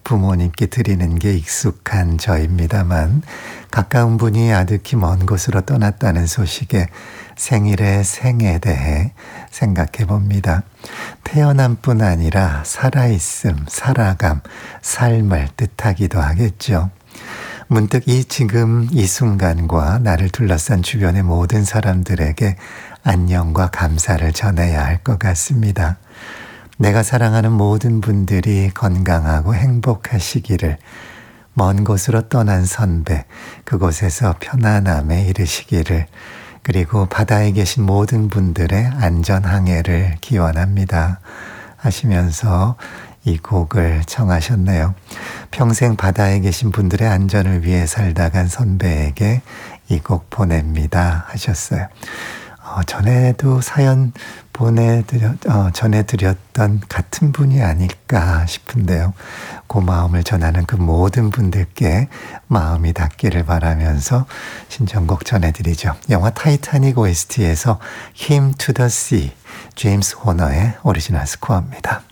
부모님께 드리는 게 익숙한 저입니다만 가까운 분이 아득히 먼 곳으로 떠났다는 소식에 생일의 생에 대해 생각해 봅니다. 태어남 뿐 아니라 살아있음, 살아감, 삶을 뜻하기도 하겠죠. 문득 지금 이 순간과 나를 둘러싼 주변의 모든 사람들에게 안녕과 감사를 전해야 할 것 같습니다. 내가 사랑하는 모든 분들이 건강하고 행복하시기를, 먼 곳으로 떠난 선배, 그곳에서 편안함에 이르시기를, 그리고 바다에 계신 모든 분들의 안전항해를 기원합니다 하시면서 이 곡을 청하셨네요. 평생 바다에 계신 분들의 안전을 위해 살다 간 선배에게 이 곡 보냅니다 하셨어요. 전에도 사연 전해드렸던 같은 분이 아닐까 싶은데요. 고마움을 전하는 그 모든 분들께 마음이 닿기를 바라면서 신청곡 전해드리죠. 영화 타이타닉 OST에서 Hymn to the Sea, 제임스 호너의 오리지널 스코어입니다.